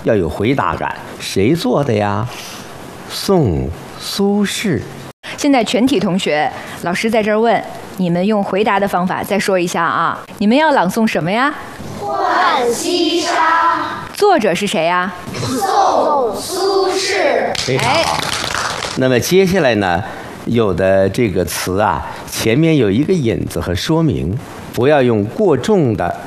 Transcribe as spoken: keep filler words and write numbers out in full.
要有回答感。谁做的呀？宋苏轼。 现在全体同学，老师在这儿问你们，用回答的方法再说一下啊！你们要朗诵什么呀？ 《浣溪沙》。 作者是谁呀？ 宋苏轼。 非常好。那么接下来呢，有的这个词啊，前面有一个引子和说明，不要用过重的